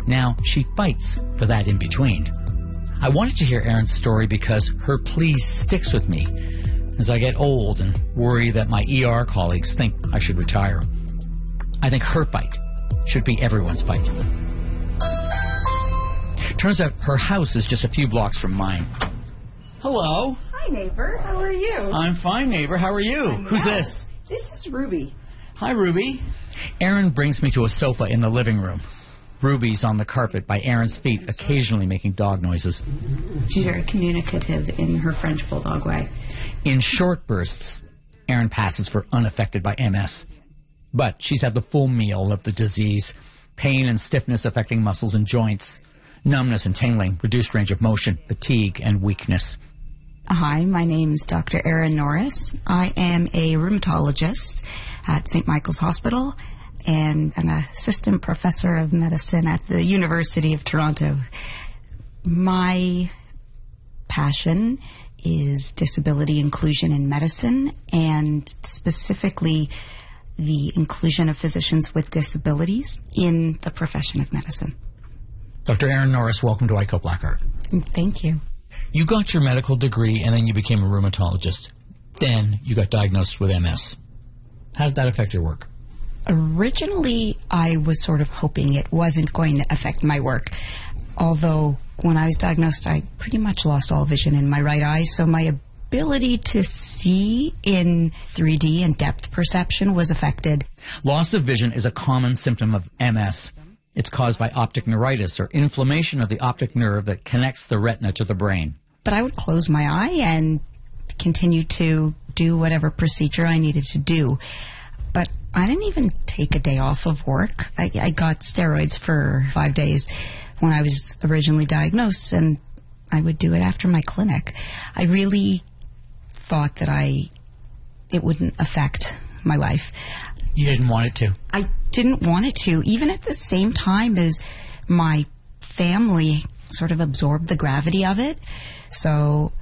Now she fights for that in-between. I wanted to hear Erin's story because her plea sticks with me as I get old and worry that my ER colleagues think I should retire. I think her fight should be everyone's fight. Turns out her house is just a few blocks from mine. Hello. Hi, neighbor. How are you? I'm fine, neighbor. How are you? Who's this? This is Ruby. Hi, Ruby. Erin brings me to a sofa in the living room. Ruby's on the carpet by Erin's feet, occasionally making dog noises. She's very communicative in her French bulldog way. In short bursts, Erin passes for unaffected by MS. But she's had the full meal of the disease. Pain and stiffness affecting muscles and joints. Numbness and tingling, reduced range of motion, fatigue, and weakness. Hi, my name is Dr. Erin Norris. I am a rheumatologist at St. Michael's Hospital and an assistant professor of medicine at the University of Toronto. My passion is disability inclusion in medicine, and specifically the inclusion of physicians with disabilities in the profession of medicine. Dr. Erin Norris, welcome to ICO Blackheart. Thank you. You got your medical degree and then you became a rheumatologist. Then you got diagnosed with MS. How did that affect your work? Originally, I was sort of hoping it wasn't going to affect my work. Although, when I was diagnosed, I pretty much lost all vision in my right eye, so my ability to see in 3D and depth perception was affected. Loss of vision is a common symptom of MS. It's caused by optic neuritis, or inflammation of the optic nerve that connects the retina to the brain. But I would close my eye and continue to do whatever procedure I needed to do. But I didn't even take a day off of work. I got steroids for 5 days when I was originally diagnosed, and I would do it after my clinic. I really thought that it wouldn't affect my life. You didn't want it to? I didn't want it to, even at the same time as my family sort of absorbed the gravity of it. So